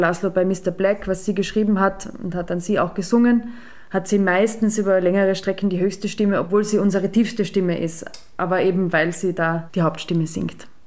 Laszlo bei Mr. Black, was sie geschrieben hat und hat dann sie auch gesungen, hat sie meistens über längere Strecken die höchste Stimme, obwohl sie unsere tiefste Stimme ist. Aber eben, weil sie da die Hauptstimme singt.